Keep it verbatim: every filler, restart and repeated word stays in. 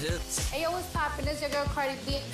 hits. Hey, yo, what's poppin'? It's your girl Cardi B.